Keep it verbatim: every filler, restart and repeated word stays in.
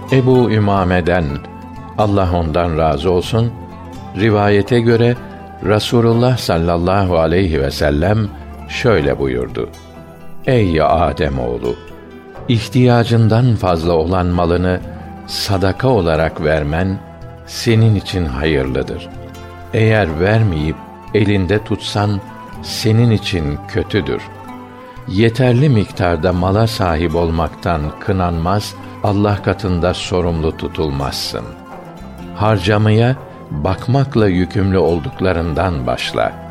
Ebu Ümame'den, Allah ondan razı olsun, rivayete göre Rasulullah sallallahu aleyhi ve sellem şöyle buyurdu: Ey Âdemoğlu! İhtiyacından fazla olan malını sadaka olarak vermen senin için hayırlıdır. Eğer vermeyip elinde tutsan senin için kötüdür. Yeterli miktarda mala sahip olmaktan kınanmaz, Allah katında sorumlu tutulmazsın. Harcamaya bakmakla yükümlü olduklarından başla.